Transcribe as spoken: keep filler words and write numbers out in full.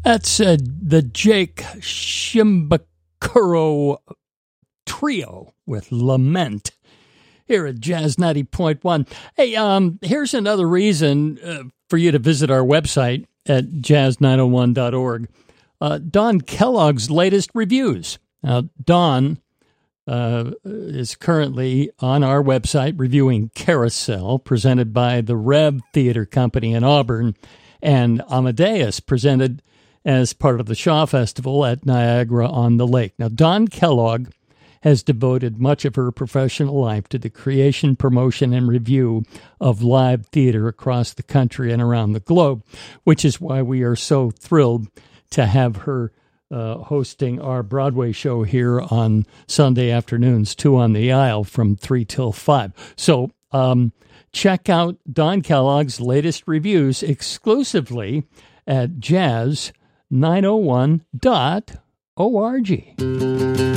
That's uh, the Jake Shimbakuro Trio with Lament here at Jazz ninety point one. Hey, um, here's another reason uh, for you to visit our website at jazz nine oh one dot org. Uh, Don Kellogg's latest reviews. Now, Don uh, is currently on our website reviewing Carousel, presented by the Rev Theater Company in Auburn, and Amadeus, presented as part of the Shaw Festival at Niagara-on-the-Lake. Now, Don Kellogg has devoted much of her professional life to the creation, promotion, and review of live theater across the country and around the globe, which is why we are so thrilled to have her uh, hosting our Broadway show here on Sunday afternoons, Two on the Aisle, from three till five. So um, check out Don Kellogg's latest reviews exclusively at jazz nine oh one dot org.